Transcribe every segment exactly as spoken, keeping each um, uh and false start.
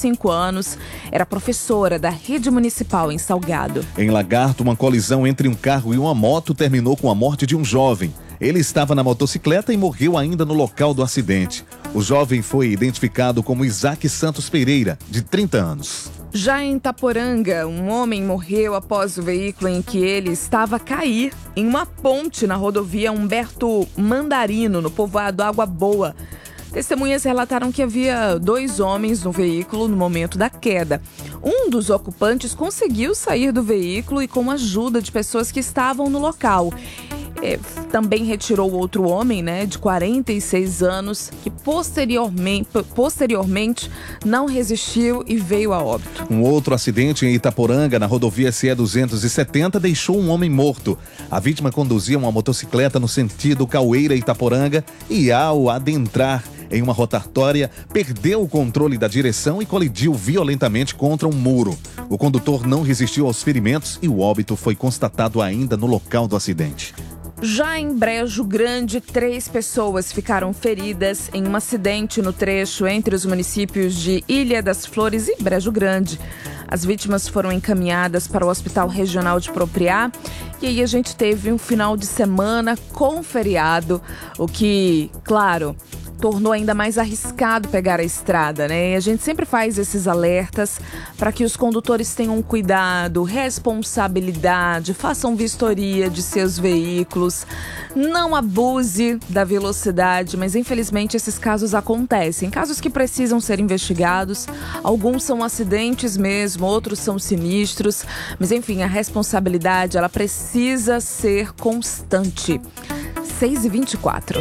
cinco anos, era professora da rede municipal em Salgado. Em Lagarto, uma colisão entre um carro e uma moto terminou com a morte de um jovem. Ele estava na motocicleta e morreu ainda no local do acidente. O jovem foi identificado como Isaac Santos Pereira, de trinta anos. Já em Itaporanga, um homem morreu após o veículo em que ele estava a cair em uma ponte na rodovia Humberto Mandarino, no povoado Água Boa. Testemunhas relataram que havia dois homens no veículo no momento da queda. Um dos ocupantes conseguiu sair do veículo e com a ajuda de pessoas que estavam no local. É, também retirou outro homem, né, de quarenta e seis anos, que posteriormente, posteriormente não resistiu e veio a óbito. Um outro acidente em Itaporanga, na rodovia S E duzentos e setenta, deixou um homem morto. A vítima conduzia uma motocicleta no sentido Caueira-Itaporanga e, ao adentrar em uma rotatória, perdeu o controle da direção e colidiu violentamente contra um muro. O condutor não resistiu aos ferimentos e o óbito foi constatado ainda no local do acidente. Já em Brejo Grande, três pessoas ficaram feridas em um acidente no trecho entre os municípios de Ilha das Flores e Brejo Grande. As vítimas foram encaminhadas para o Hospital Regional de Propriá e aí a gente teve um final de semana com feriado, o que, claro, tornou ainda mais arriscado pegar a estrada, né? E a gente sempre faz esses alertas para que os condutores tenham cuidado, responsabilidade, façam vistoria de seus veículos, não abuse da velocidade, mas infelizmente esses casos acontecem, casos que precisam ser investigados, alguns são acidentes mesmo, outros são sinistros, mas enfim, a responsabilidade, ela precisa ser constante. seis e vinte e quatro.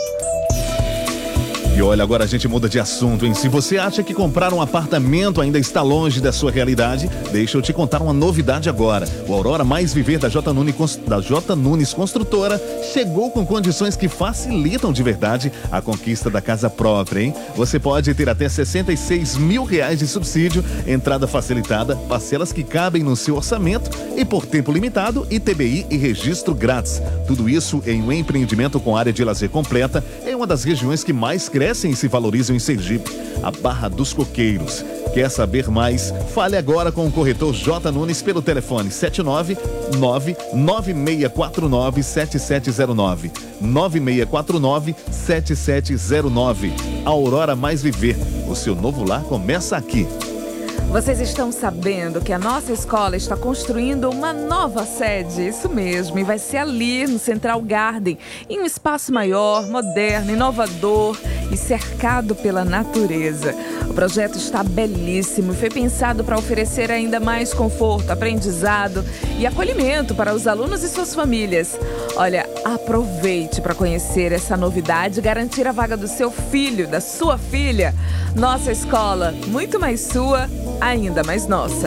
E olha, agora a gente muda de assunto, hein? Se você acha que comprar um apartamento ainda está longe da sua realidade, deixa eu te contar uma novidade agora. O Aurora Mais Viver da J. Nunes, da J. Nunes Construtora chegou com condições que facilitam de verdade a conquista da casa própria, hein? Você pode ter até sessenta e seis mil reais de subsídio, entrada facilitada, parcelas que cabem no seu orçamento e por tempo limitado, I T B I e registro grátis. Tudo isso em um empreendimento com área de lazer completa em uma das regiões que mais crescem e se valorizam em Sergipe, a Barra dos Coqueiros. Quer saber mais? Fale agora com o corretor J. Nunes pelo telefone sete nove nove nove seis quatro nove sete sete zero nove, nove seis quatro nove sete sete zero nove. Aurora Mais Viver, o seu novo lar começa aqui. Vocês estão sabendo que a nossa escola está construindo uma nova sede, isso mesmo, e vai ser ali no Central Garden, em um espaço maior, moderno, inovador e cercado pela natureza. O projeto está belíssimo e foi pensado para oferecer ainda mais conforto, aprendizado e acolhimento para os alunos e suas famílias. Olha, aproveite para conhecer essa novidade e garantir a vaga do seu filho, da sua filha. Nossa escola, muito mais sua, ainda mais nossa.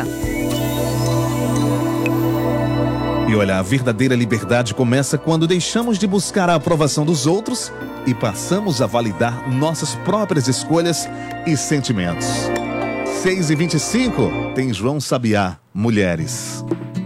E olha, a verdadeira liberdade começa quando deixamos de buscar a aprovação dos outros e passamos a validar nossas próprias escolhas e sentimentos. seis e vinte e cinco, tem João Sabiá, Mulheres.